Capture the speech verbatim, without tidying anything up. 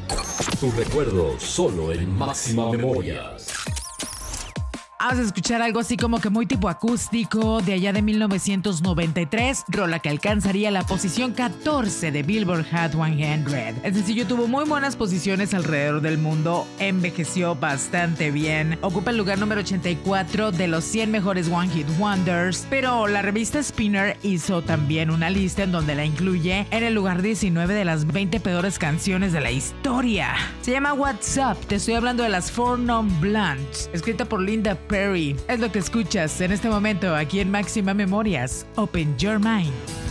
Tu recuerdo solo en Máxima Memorias. Vamos a escuchar algo así como que muy tipo acústico de allá de mil novecientos noventa y tres, rola que alcanzaría la posición catorce de Billboard Hot cien. El sencillo tuvo muy buenas posiciones alrededor del mundo, envejeció bastante bien, ocupa el lugar número ochenta y cuatro de los cien mejores One Hit Wonders, pero la revista Spinner hizo también una lista en donde la incluye en el lugar diecinueve de las veinte peores canciones de la historia. Se llama What's Up, te estoy hablando de las Four Non Blondes, escrita por Linda Perry. Es lo que escuchas en este momento aquí en Máxima Memorias. Open Your Mind.